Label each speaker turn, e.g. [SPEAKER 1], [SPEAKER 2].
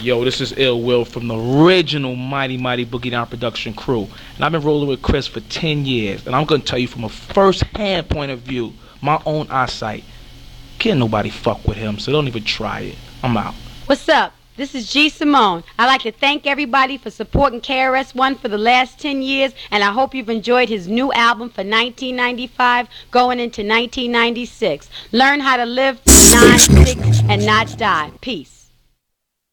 [SPEAKER 1] Yo, this is Ill Will from the original Mighty Mighty Boogie Down production crew. And I've been rolling with Chris for 10 years. And I'm going to tell you from a first-hand point of view, my own eyesight, can't nobody fuck with him, so don't even try it. I'm out.
[SPEAKER 2] What's up? This is G. Simone. I'd like to thank everybody for supporting KRS-One for the last 10 years, and I hope you've enjoyed his new album for 1995 going into 1996. Learn how to live, not sick, and not die. Peace.